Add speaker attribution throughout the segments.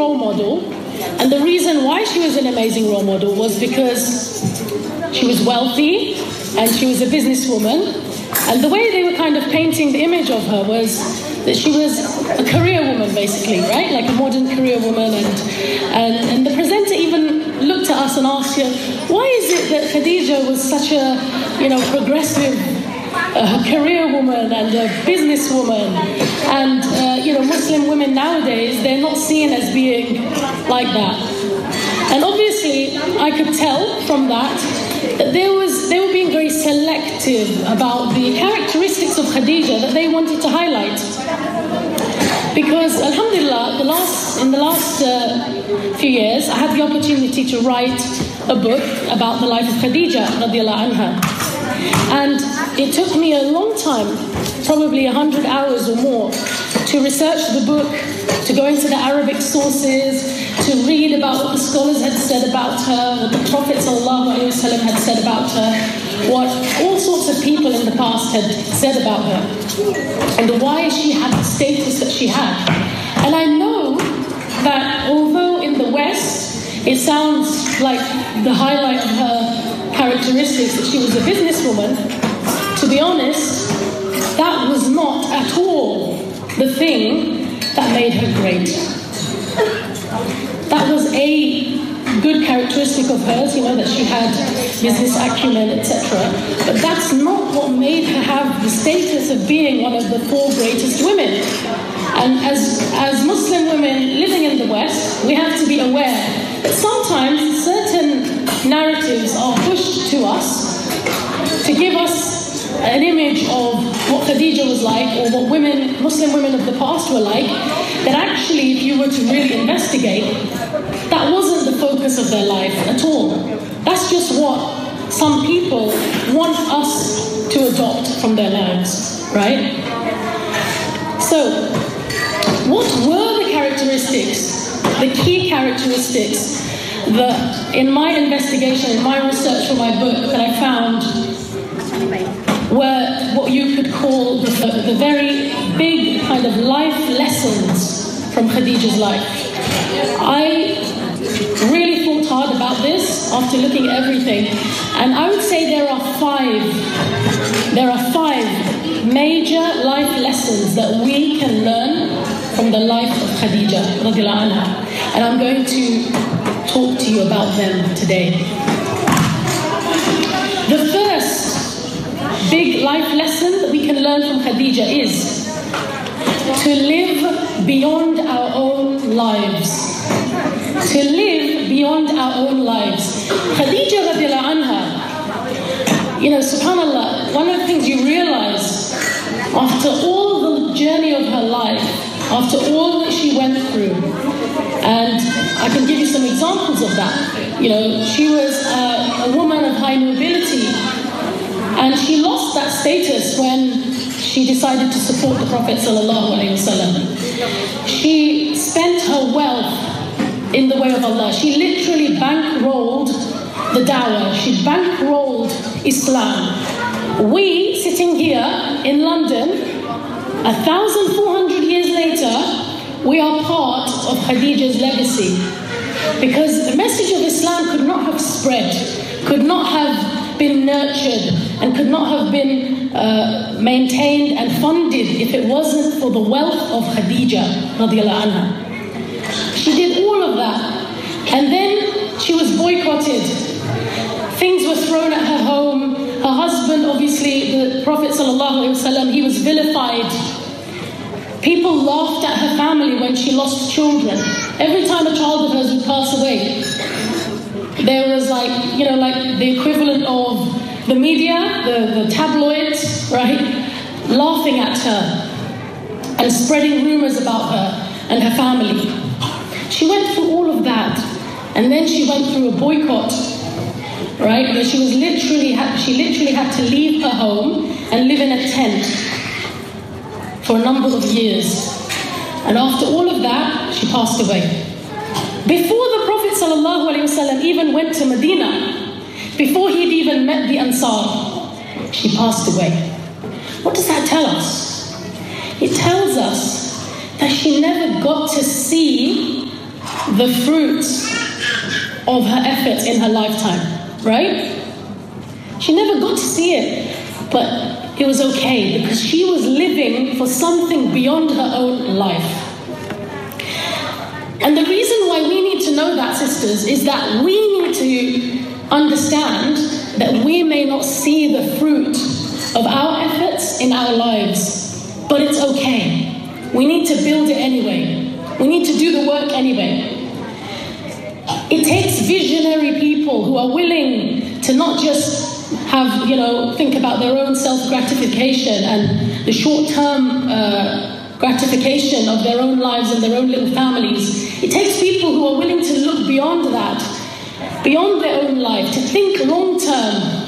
Speaker 1: role model. And the reason why she was an amazing role model was because she was wealthy and she was a businesswoman. And the way they were kind of painting the image of her was that she was a career woman, basically, right? Like a modern career woman. And the presenter even looked at us and asked her, why is it that Khadija was such a, progressive career woman and a businesswoman? And, Muslim women nowadays, they're not seen as being like that. And obviously, I could tell from that they were being very selective about the characteristics of Khadija that they wanted to highlight. Because, alhamdulillah, in the last few years, I had the opportunity to write a book about the life of Khadija, radiallahu anha. And it took me a long time, probably 100 hours or more, to research the book, to go into the Arabic sources, to read about what the scholars had said about her, what the Prophet ﷺ had said about her, what all sorts of people in the past had said about her, and why she had the status that she had. And I know that although in the West it sounds like the highlight of her characteristics that she was a businesswoman, to be honest, that was not at all the thing that made her great. That was a good characteristic of hers, that she had business acumen, etc. But that's not what made her have the status of being one of the 4 greatest women. And as Muslim women living in the West, we have to be aware that sometimes certain narratives are pushed to us to give us an image of what Khadija was like, or what Muslim women of the past were like, that actually, if you were to really investigate, that wasn't the focus of their life at all. That's just what some people want us to adopt from their lives, right? So, what were the characteristics, the key characteristics that in my investigation, in my research for my book, that I found were what you could call the very big kind of life lessons from Khadija's life? I really thought hard about this after looking at everything, and I would say there are five major life lessons that we can learn from the life of Khadija radiallahu anha, and I'm going to talk to you about them today. The first big life lesson that we can learn from Khadija is to live beyond our own lives. To live beyond our own lives. Khadija radiallahu anha, subhanAllah, one of the things you realize after all the journey of her life, after all that she went through, and I can give you some examples of that. She was a woman of high nobility, and she lost that status when she decided to support the Prophet ﷺ. She spent her wealth in the way of Allah. She literally bankrolled the dawah. She bankrolled Islam. We, sitting here in London, 1,400 years later, we are part of Khadija's legacy. Because the message of Islam could not have spread, could not have been nurtured, and could not have been maintained and funded if it wasn't for the wealth of Khadija radiallahu anha. She did all of that, and then she was boycotted. Things were thrown at her home. Her husband, obviously, the Prophet ﷺ, he was vilified. People laughed at her family when she lost children. Every time a child of hers would pass away, there was like the equivalent of the media, the tabloids, right, laughing at her and spreading rumors about her and her family. She went through all of that, and then she went through a boycott, right? Where she literally had to leave her home and live in a tent for a number of years. And after all of that, she passed away. Before the Prophet ﷺ even went to Medina, before he'd even met the Ansar, she passed away. What does that tell us? It tells us that she never got to see the fruits of her efforts in her lifetime, right? She never got to see it, but it was okay because she was living for something beyond her own life. And the reason why we need to know that, sisters, is that we need to understand that we may not see the fruit of our efforts in our lives, but it's okay. We need to build it anyway. We need to do the work anyway. It takes visionary people who are willing to not just have, think about their own self-gratification and the short-term gratification of their own lives and their own little families. It takes people who are willing to look beyond that, beyond their own life, to think long-term,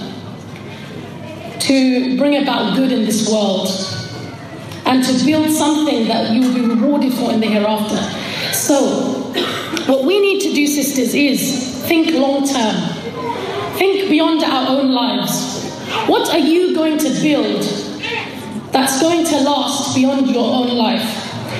Speaker 1: to bring about good in this world, and to build something that you will be rewarded for in the hereafter. So, what we need to do, sisters, is think long-term. Think beyond our own lives. What are you going to build that's going to last beyond your own life?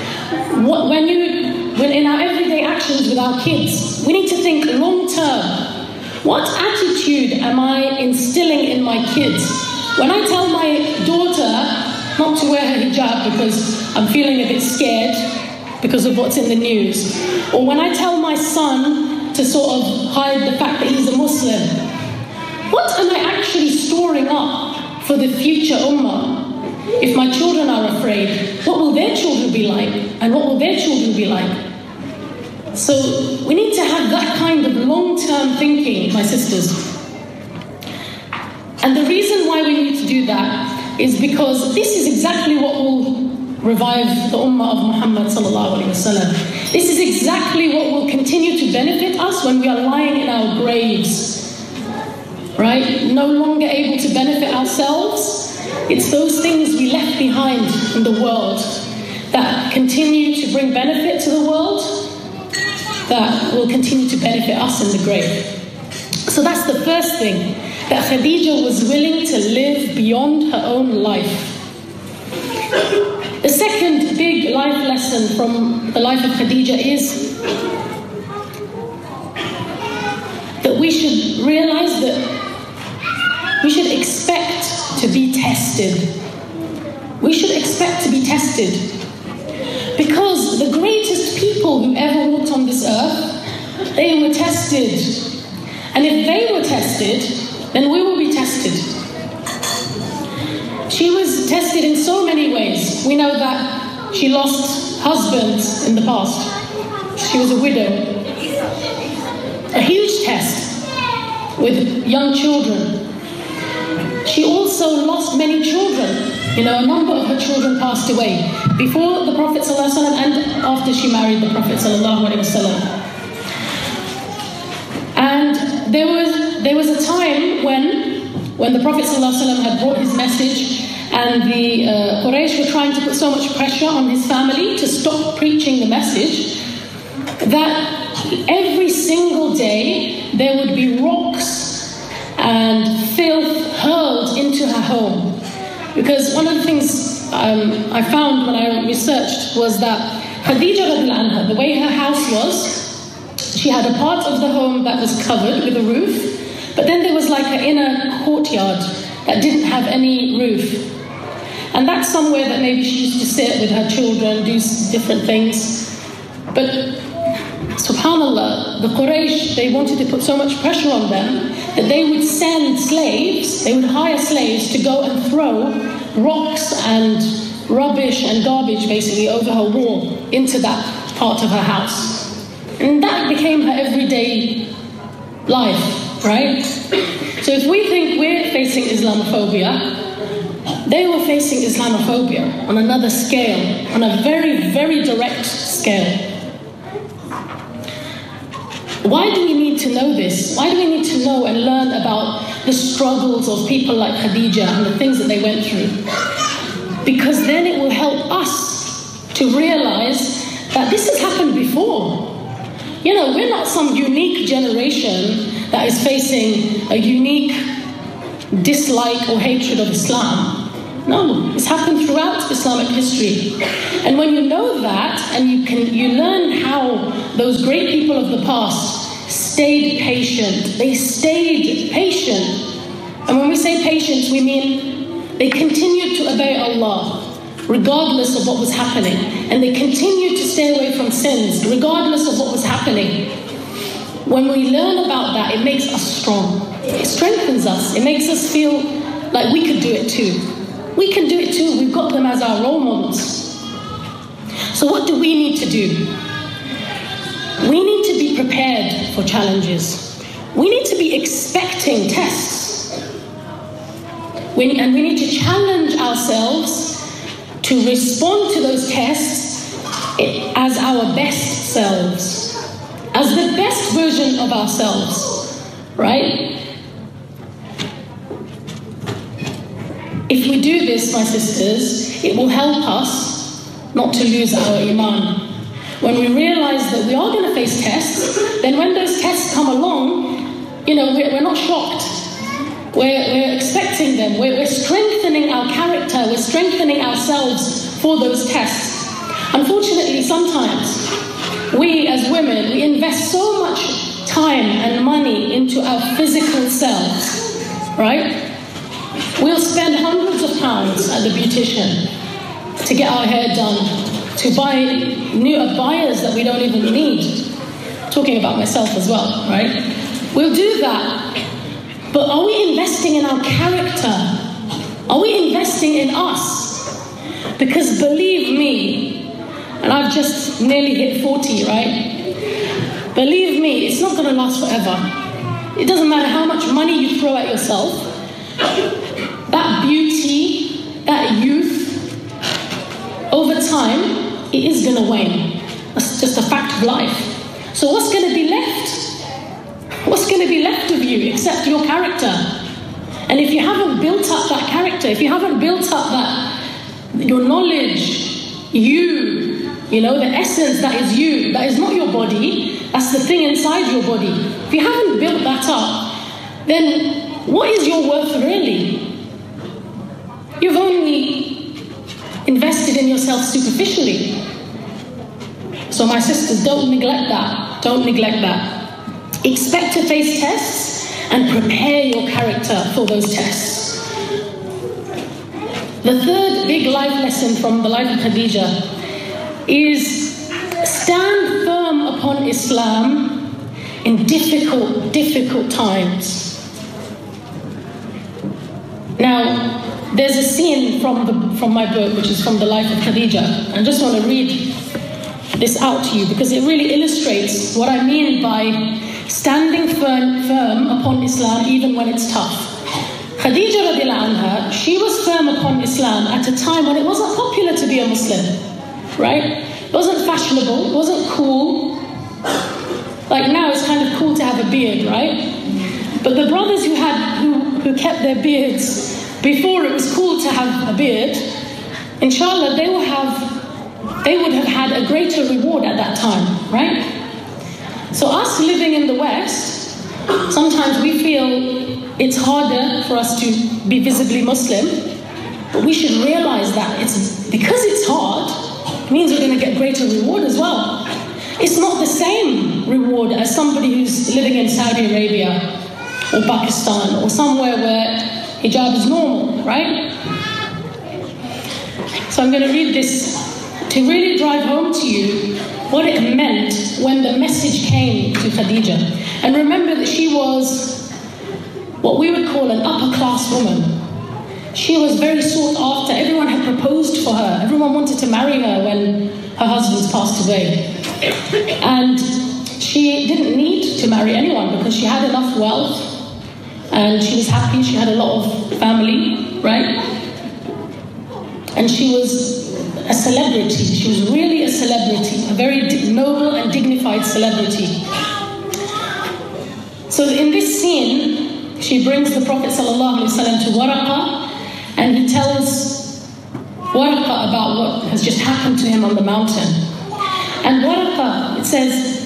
Speaker 1: When in our everyday actions with our kids, we need to think long-term. What attitude am I instilling in my kids? When I tell my daughter not to wear her hijab because I'm feeling a bit scared because of what's in the news, or when I tell my son to sort of hide the fact that he's a Muslim, what am I actually storing up for the future ummah? If my children are afraid, what will their children be like? And what will their children be like? So we need to have that kind of long-term thinking, my sisters. And the reason why we need to do that is because this is exactly what will revive the ummah of Muhammad sallallahu alaihi wasallam. This is exactly what will continue to benefit us when we are lying in our graves, right? No longer able to benefit ourselves. It's those things we left behind in the world that continue to bring benefit to the world, that will continue to benefit us in the grave. So that's the first thing, that Khadija was willing to live beyond her own life. The second big life lesson from the life of Khadija is that we should realize that we should expect to be tested. We should expect to be tested. Because the greatest people who ever walked on this earth, they were tested. And if they were tested, then we will be tested. She was tested in so many ways. We know that she lost husbands in the past. She was a widow. A huge test with young children. She also lost many children. A number of her children passed away before the Prophet ﷺ and after she married the Prophet ﷺ. And there was a time when the Prophet ﷺ had brought his message and the Quraysh were trying to put so much pressure on his family to stop preaching the message that every single day there would be rocks and filth hurled into her home. Because one of the things I found when I researched was that Khadija radiallahu anha, the way her house was, she had a part of the home that was covered with a roof, but then there was like an inner courtyard that didn't have any roof. And that's somewhere that maybe she used to sit with her children, do different things. But subhanAllah, the Quraysh, they wanted to put so much pressure on them that they would send slaves, they would hire slaves to go and throw rocks and rubbish and garbage basically over her wall into that part of her house. And that became her everyday life, right? So if we think we're facing Islamophobia, they were facing Islamophobia on another scale, on a very, very direct scale. Why do we need to know this? Why do we need to know and learn about the struggles of people like Khadija and the things that they went through? Because then it will help us to realize that this has happened before. We're not some unique generation that is facing a unique dislike or hatred of Islam. No, it's happened throughout Islamic history. And when you know that, and you learn how those great people of the past stayed patient. They stayed patient. And when we say patience, we mean they continued to obey Allah regardless of what was happening. And they continued to stay away from sins regardless of what was happening. When we learn about that, it makes us strong. It strengthens us. It makes us feel like we could do it too. We can do it too. We've got them as our role models. So what do we need to do? We need to be prepared for challenges. We need to be expecting tests. And we need to challenge ourselves to respond to those tests as our best selves, as the best version of ourselves, right? If we do this, my sisters, it will help us not to lose our iman. When we realize that we are going to face tests, then when those tests come along, we're not shocked. We're expecting them. We're strengthening our character. We're strengthening ourselves for those tests. Unfortunately, sometimes we as women, we invest so much time and money into our physical selves, right? We'll spend hundreds of pounds at the beautician to get our hair done, to buy new abayas that we don't even need. Talking about myself as well, right? We'll do that. But are we investing in our character? Are we investing in us? Because believe me, and I've just nearly hit 40, right? Believe me, it's not going to last forever. It doesn't matter how much money you throw at yourself. That beauty, that youth, over time, it is going to wane. That's just a fact of life. So what's going to be left? What's going to be left of you except your character? And if you haven't built up that character, if you haven't built up your knowledge, the essence that is you, that is not your body, that's the thing inside your body. If you haven't built that up, then what is your worth really? You've only invested in yourself superficially. So my sisters, don't neglect that. Don't neglect that. Expect to face tests and prepare your character for those tests. The third big life lesson from the life of Khadija is stand firm upon Islam in difficult times. Now, there's a scene from my book, which is from the life of Khadija. I just want to read this out to you because it really illustrates what I mean by standing firm upon Islam even when it's tough. Khadija radiallahu anha, she was firm upon Islam at a time when it wasn't popular to be a Muslim, right? It wasn't fashionable, it wasn't cool. Like now it's kind of cool to have a beard, right? But the brothers who kept their beards before it was cool to have a beard, inshallah, they would have had a greater reward at that time, right? So us living in the West, sometimes we feel it's harder for us to be visibly Muslim, but we should realize that it's because it's hard, it means we're going to get greater reward as well. It's not the same reward as somebody who's living in Saudi Arabia or Pakistan or somewhere where hijab is normal, right? So I'm going to read this to really drive home to you what it meant when the message came to Khadija. And remember that she was what we would call an upper class woman. She was very sought after. Everyone had proposed for her. Everyone wanted to marry her when her husbands passed away. And she didn't need to marry anyone because she had enough wealth and she was happy. She had a lot of family, right? And she was a celebrity. She was really a celebrity, a very noble and dignified celebrity. So in this scene, she brings the Prophet ﷺ to Waraqa, and he tells Waraqa about what has just happened to him on the mountain. And Waraqa, it says,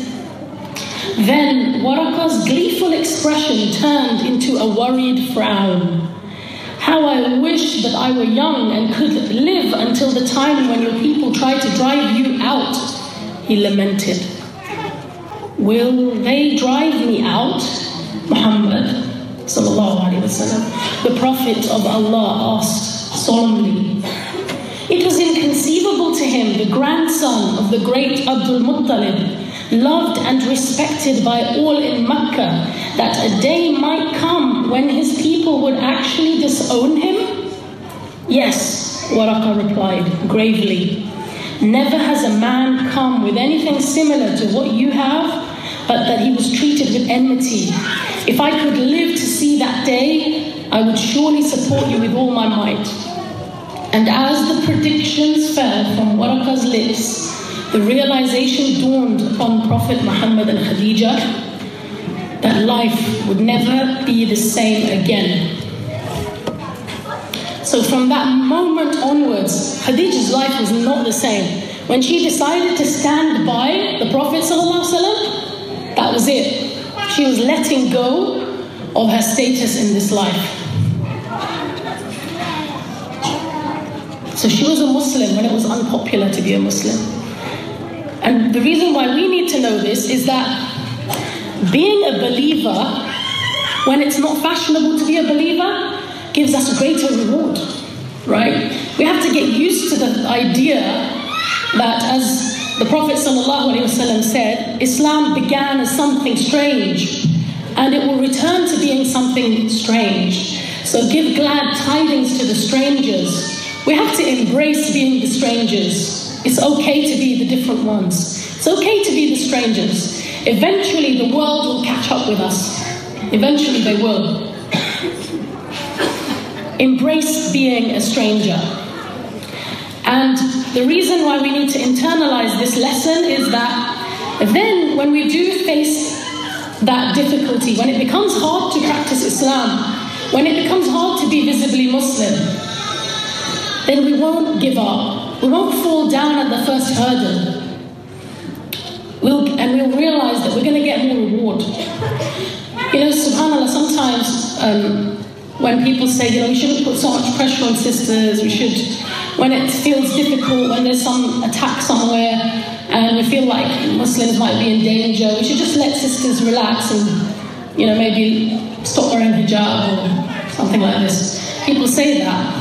Speaker 1: then Waraqa's gleeful expression turned into a worried frown. How I wish that I were young and could live until the time when your people try to drive you out, he lamented. Will they drive me out? Muhammad sallallahu alaihi wasallam, the Prophet of Allah, asked solemnly. It was inconceivable to him, the grandson of the great Abdul Muttalib, loved and respected by all in Mecca, that a day might come when his people would actually disown him? Yes, Waraqa replied gravely. Never has a man come with anything similar to what you have, but that he was treated with enmity. If I could live to see that day, I would surely support you with all my might. And as the predictions fell from Waraqa's lips, the realization dawned upon Prophet Muhammad and Khadija that life would never be the same again. So from that moment onwards, Khadija's life was not the same. When she decided to stand by the Prophet ﷺ, that was it. She was letting go of her status in this life. So she was a Muslim when it was unpopular to be a Muslim. And the reason why we need to know this is that being a believer, when it's not fashionable to be a believer, gives us a greater reward, right? We have to get used to the idea that, as the Prophet ﷺ said, Islam began as something strange and it will return to being something strange. So give glad tidings to the strangers. We have to embrace being the strangers. It's okay to be the different ones. It's okay to be the strangers. Eventually the world will catch up with us. Eventually they will. Embrace being a stranger. And the reason why we need to internalize this lesson is that then when we do face that difficulty, when it becomes hard to practice Islam, when it becomes hard to be visibly Muslim, then we won't give up. We won't fall down at the first hurdle. We'll realize that we're going to get more reward. You know, subhanAllah, sometimes when people say, we shouldn't put so much pressure on sisters, we should, when it feels difficult, when there's some attack somewhere, and we feel like Muslims might be in danger, we should just let sisters relax and, maybe stop wearing hijab or something like this. People say that.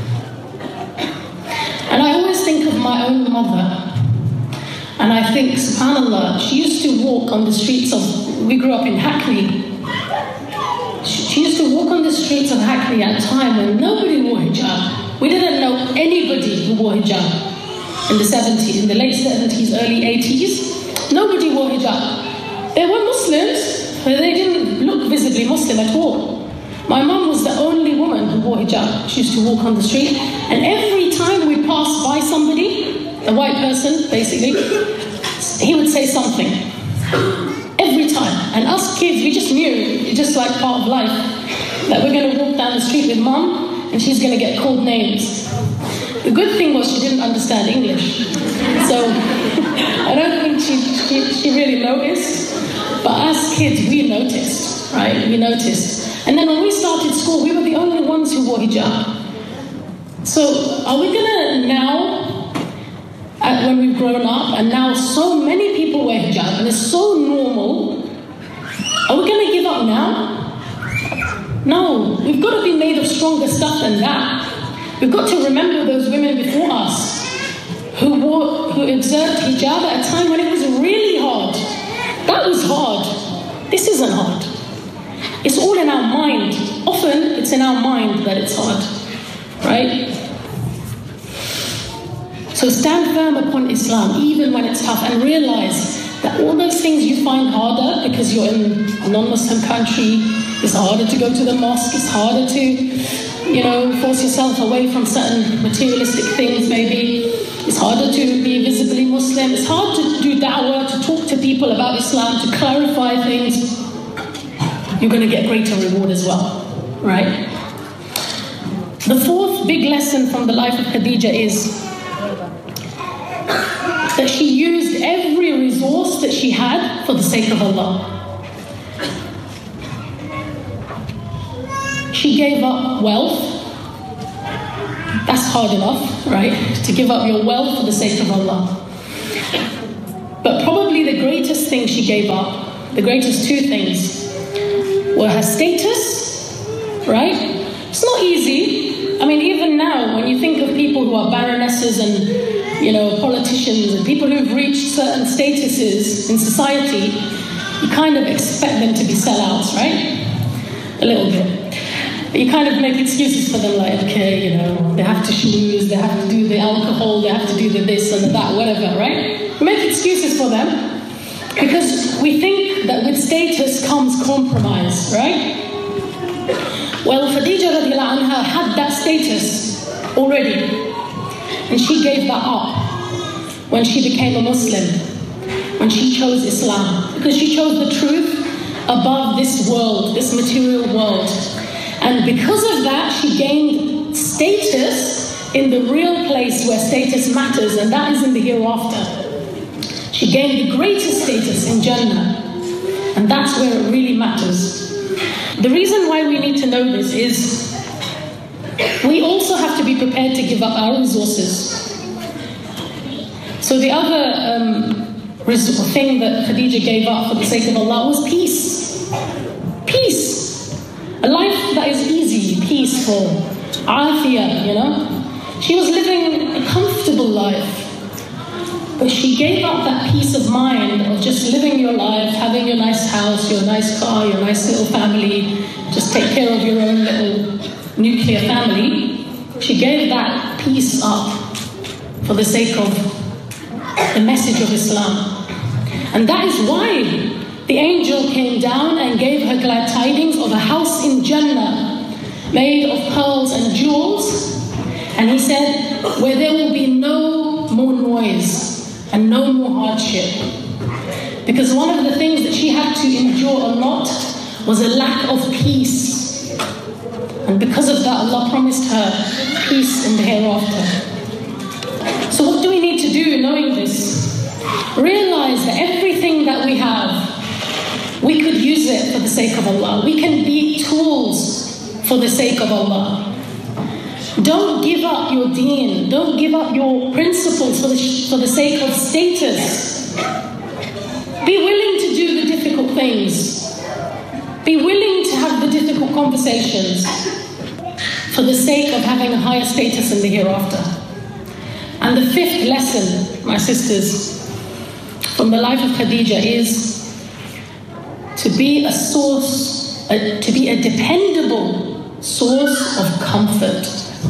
Speaker 1: And I always think of my own mother. And I think, subhanAllah, she used to walk on the streets of, we grew up in Hackney. She used to walk on the streets of Hackney at a time when nobody wore hijab. We didn't know anybody who wore hijab in the 70s, in the late 70s, early 80s. Nobody wore hijab. They were Muslims, but they didn't look visibly Muslim at all. My mum was the only woman who wore hijab. She used to walk on the street, and every time we passed by somebody, a white person, basically, he would say something. Every time. And us kids, we just knew, it's just like part of life, that we're going to walk down the street with mum, and she's going to get called names. The good thing was she didn't understand English. So, I don't think she really noticed. But as kids, we noticed, right? We noticed. And then when we started school, we were the only ones who wore hijab. So are we going to now, when we've grown up, and now so many people wear hijab, and it's so normal, are we going to give up now? No, we've got to be made of stronger stuff than that. We've got to remember those women before us who observed hijab at a time when it was really hard. That was hard. This isn't hard. It's all in our mind. Often it's in our mind that it's hard, right? So stand firm upon Islam, even when it's tough, and realize that all those things you find harder because you're in a non-Muslim country, it's harder to go to the mosque, it's harder to, force yourself away from certain materialistic things maybe. It's harder to be visibly Muslim. It's hard to do da'wah, to talk to people about Islam, to clarify things. You're going to get greater reward as well, right? The fourth big lesson from the life of Khadija is that she used every resource that she had for the sake of Allah. She gave up wealth, That's hard enough, right? To give up your wealth for the sake of Allah. But probably the greatest thing she gave up, the greatest two things, were her status, right? It's not easy. I mean, even now, when you think of people who are baronesses and, politicians and people who've reached certain statuses in society, you kind of expect them to be sellouts, right? A little bit. You kind of make excuses for them, like, okay, they have to schmooze, they have to do the alcohol, they have to do the this and the that, whatever, right? We make excuses for them because we think that with status comes compromise, right? Well, Khadija radiallahu anha had that status already, and she gave that up when she became a Muslim, when she chose Islam, because she chose the truth above this world, this material world. And because of that, she gained status in the real place where status matters, and that is in the hereafter. She gained the greatest status in Jannah, and that's where it really matters. The reason why we need to know this is we also have to be prepared to give up our resources. So the other thing that Khadija gave up for the sake of Allah was peace. Peace. A life that is easy, peaceful, afiyah, She was living a comfortable life. But she gave up that peace of mind of just living your life, having your nice house, your nice car, your nice little family, just take care of your own little nuclear family. She gave that peace up for the sake of the message of Islam. And that is why the angel came down and gave her glad tidings of a house in Jannah made of pearls and jewels. And he said, where there will be no more noise and no more hardship. Because one of the things that she had to endure a lot was a lack of peace. And because of that, Allah promised her peace in the hereafter. So what do we need to do knowing this? Realize that everything that we have, we could use it for the sake of Allah. We can be tools for the sake of Allah. Don't give up your deen. Don't give up your principles for the sake of status. Be willing to do the difficult things. Be willing to have the difficult conversations for the sake of having a higher status in the hereafter. And the fifth lesson, my sisters, from the life of Khadija is to be a source, to be a dependable source of comfort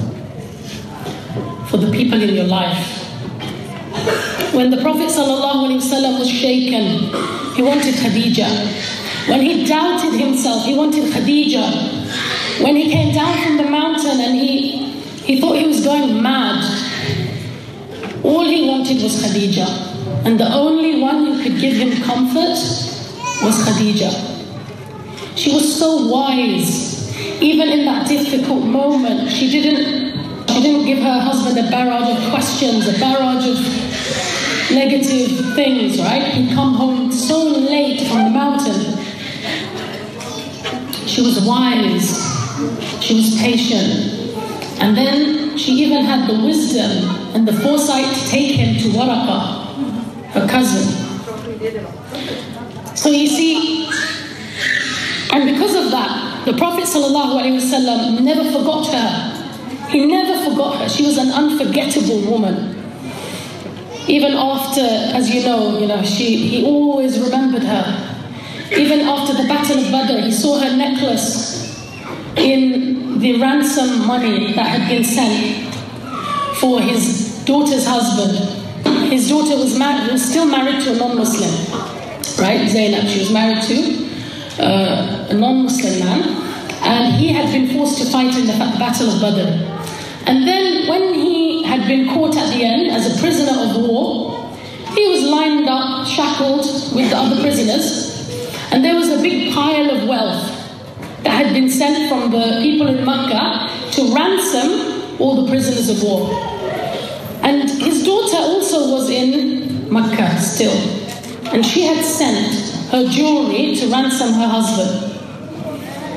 Speaker 1: for the people in your life. When the Prophet ﷺ was shaken, he wanted Khadija. When he doubted himself, he wanted Khadija. When he came down from the mountain and he thought he was going mad, all he wanted was Khadija. And the only one who could give him comfort was Khadija. She was so wise. Even in that difficult moment, she didn't give her husband a barrage of questions, a barrage of negative things, right? He'd come home so late from the mountain. She was wise. She was patient. And then she even had the wisdom and the foresight to take him to Waraqah, her cousin. So you see, and because of that, the Prophet ﷺ never forgot her. He never forgot her. She was an unforgettable woman. Even after, as you know, he always remembered her. Even after the Battle of Badr, he saw her necklace in the ransom money that had been sent for his daughter's husband. His daughter was still married to a non-Muslim, right? Zainab, she was married to a non-Muslim man, and he had been forced to fight in the Battle of Badr. And then when he had been caught at the end as a prisoner of war, he was lined up, shackled with the other prisoners, and there was a big pile of wealth that had been sent from the people in Makkah to ransom all the prisoners of war. And his daughter also was in Makkah still, and she had sent her jewelry to ransom her husband.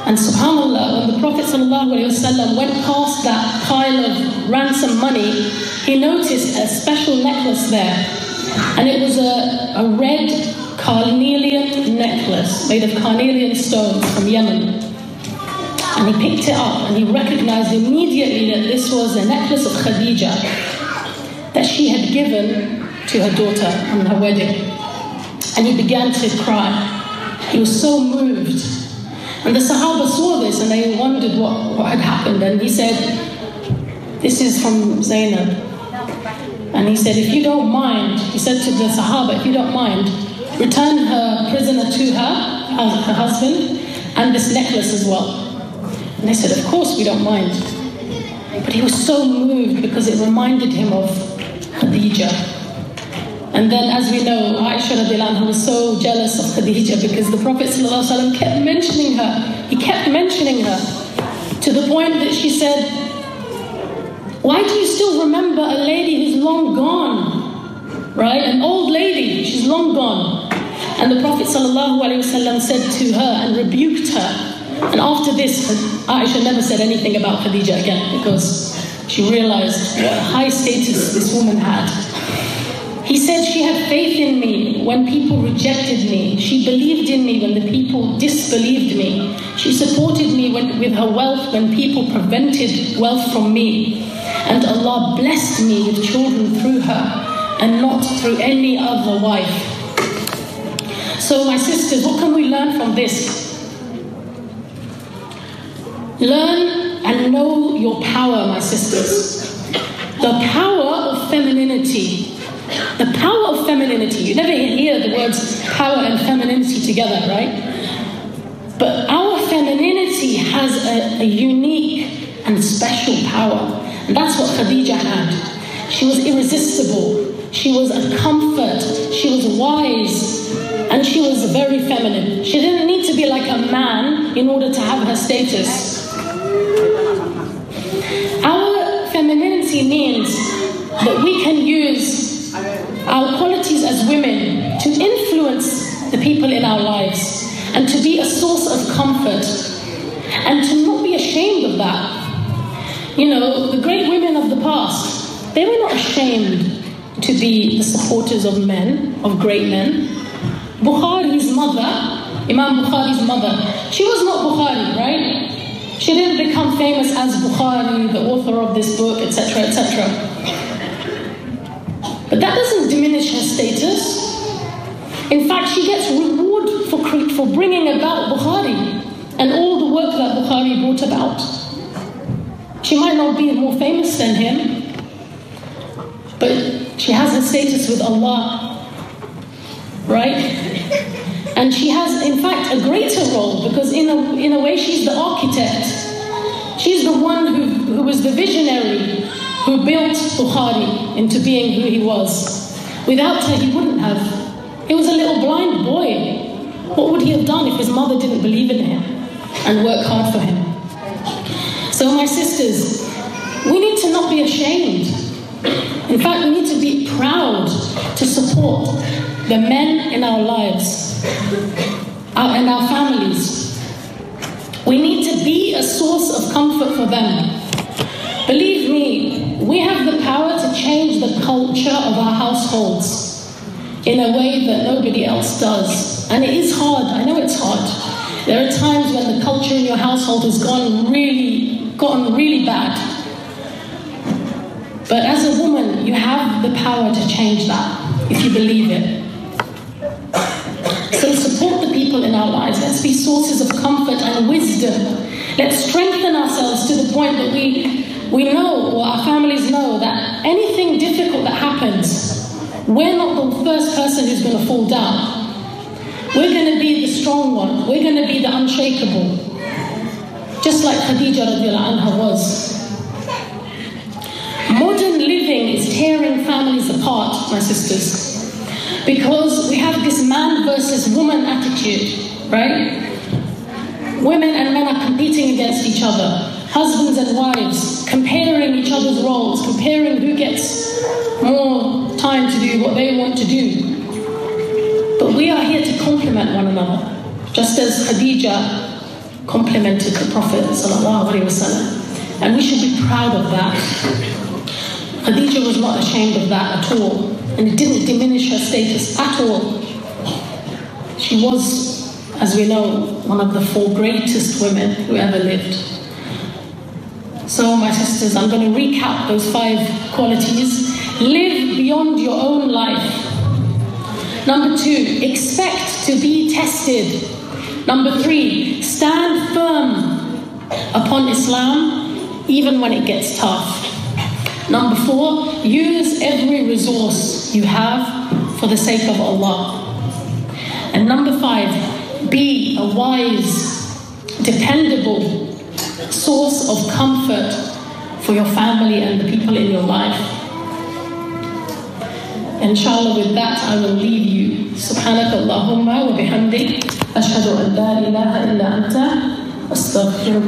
Speaker 1: And subhanAllah, when the Prophet ﷺ went past that pile of ransom money, he noticed a special necklace there. And it was a red carnelian necklace made of carnelian stones from Yemen. And he picked it up and he recognized immediately that this was a necklace of Khadija that she had given to her daughter on her wedding. And he began to cry. He was so moved. And the Sahaba saw this and they wondered what had happened. And he said, this is from Zainab. And he said, if you don't mind, he said to the Sahaba, if you don't mind, return her prisoner to her husband, and this necklace as well. And they said, of course we don't mind. But he was so moved because it reminded him of Khadija. And then, as we know, Aisha radiallahu anha was so jealous of Khadija because the Prophet ﷺ kept mentioning her. He kept mentioning her to the point that she said, why do you still remember a lady who's long gone? Right? An old lady, she's long gone. And the Prophet ﷺ said to her and rebuked her. And after this, Aisha never said anything about Khadija again because she realized what a high status this woman had. He said she had faith in me when people rejected me. She believed in me when the people disbelieved me. She supported me with her wealth when people prevented wealth from me. And Allah blessed me with children through her and not through any other wife. So my sisters, what can we learn from this? Learn and know your power, my sisters. The power of femininity. The power of femininity. You never hear the words power and femininity together, right? But our femininity has a unique and special power. And that's what Khadija had. She was irresistible. She was a comfort. She was wise. And she was very feminine. She didn't need to be like a man in order to have her status. Our femininity means that we can use our qualities as women to influence the people in our lives and to be a source of comfort and to not be ashamed of that. You know, the great women of the past, they were not ashamed to be the supporters of men, of great men. Bukhari's mother, Imam Bukhari's mother, she was not Bukhari, right? She didn't become famous as Bukhari, the author of this book, etc., etc. But that doesn't diminish her status. In fact, she gets reward for bringing about Bukhari and all the work that Bukhari brought about. She might not be more famous than him, but she has a status with Allah, right? And she has, in fact, a greater role because in a way she's the architect. She's the one who was the visionary who built Bukhari into being who he was. Without her, he wouldn't have. He was a little blind boy. What would he have done if his mother didn't believe in him and work hard for him? So my sisters, we need to not be ashamed. In fact, we need to be proud to support the men in our lives and our families. We need to be a source of comfort for them. Believe me, we have the power to change the culture of our households in a way that nobody else does. And it is hard. I know it's hard. There are times when the culture in your household has gotten really bad. But as a woman, you have the power to change that if you believe it. So support the people in our lives. Let's be sources of comfort and wisdom. Let's strengthen ourselves to the point that we know, or our families know, that anything difficult that happens, we're not the first person who's going to fall down. We're going to be the strong one. We're going to be the unshakable. Just like Khadija radiallahu anha was. Modern living is tearing families apart, my sisters. Because we have this man versus woman attitude, right? Women and men are competing against each other. Husbands and wives, comparing each other's roles, comparing who gets more time to do what they want to do. But we are here to complement one another. Just as Khadija complimented the Prophet ﷺ. And we should be proud of that. Khadija was not ashamed of that at all. And it didn't diminish her status at all. She was, as we know, one of the 4 greatest women who ever lived. So, my sisters, I'm going to recap those 5 qualities. Live beyond your own life. Number 2, expect to be tested. Number 3, stand firm upon Islam, even when it gets tough. Number 4, use every resource you have for the sake of Allah. And number 5, be a wise, dependable source of comfort for your family and the people in your life. Inshallah, with that, I will leave you. Subhanaka Allahumma wa bihamdik. Ashhadu an la ilaha illa anta. Astaghfiruka.